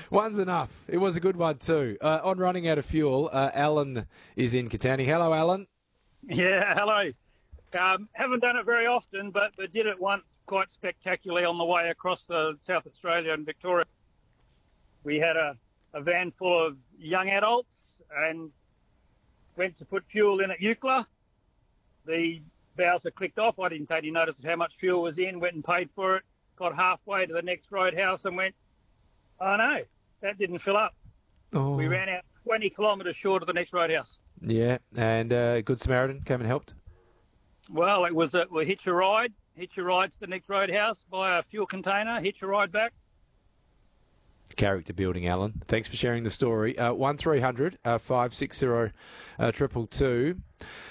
One's enough. It was a good one too. On running out of fuel, Alan is in Katanning. Hello, Alan. Yeah, hello. Haven't done it very often, but did it once quite spectacularly on the way across to South Australia and Victoria. We had a van full of young adults and went to put fuel in at Eucla. The Bowser clicked off. I didn't take any notice of how much fuel was in, went and paid for it, got halfway to the next roadhouse and went, oh no, that didn't fill up. Oh. We ran out 20 kilometres short of the next roadhouse. Yeah, and Good Samaritan came and helped. Well, it was we hitch a ride to the next roadhouse, buy a fuel container, hitch a ride back. Character building, Alan. Thanks for sharing the story. 1300 560 222.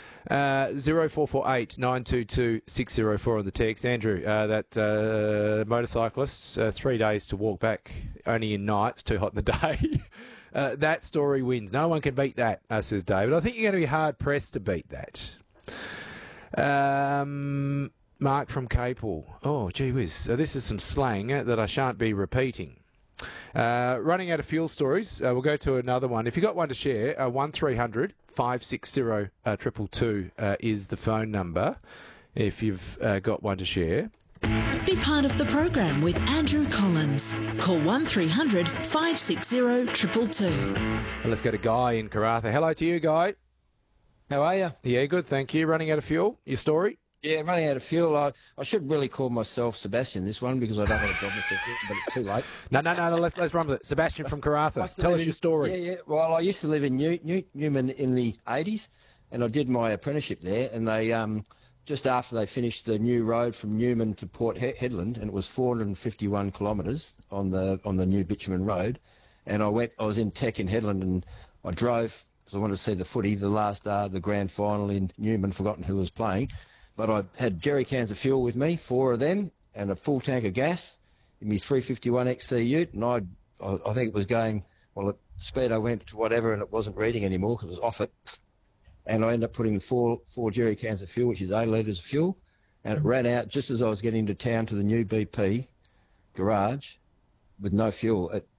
0448 922 604 on the text. Andrew, that motorcyclist, 3 days to walk back, only in nights, too hot in the day. That story wins. No one can beat that, says David. I think you're going to be hard-pressed to beat that. Mark from Capel. Oh, gee whiz. So this is some slang that I shan't be repeating. Running out of fuel stories. We'll go to another one. If you've got one to share, 1300 560 222 is the phone number. If you've got one to share. Be part of the program with Andrew Collins. Call 1300 560 222. Well, let's go to Guy in Karratha. Hello to you, Guy. How are you? Yeah, good, thank you. Running out of fuel, your story? Yeah, running out of fuel. I should really call myself Sebastian this one because I don't want to job myself, but it's too late. No, let's run with it. Sebastian from Karratha, tell us your story. Yeah. Well, I used to live in Newman in the 80s, and I did my apprenticeship there, and they just after they finished the new road from Newman to Port Hedland, and it was 451 kilometres on the new bitumen road, and I was in Tech in Hedland, and I drove because I wanted to see the footy, the last the grand final in Newman, forgotten who was playing. But I had jerry cans of fuel with me, 4 of them, and a full tank of gas in my 351 XC ute, and I think it was going, well, at speed I went to whatever, and it wasn't reading anymore because it was off it. And I ended up putting four jerry cans of fuel, which is 8 litres of fuel, and it ran out just as I was getting to town to the new BP garage with no fuel at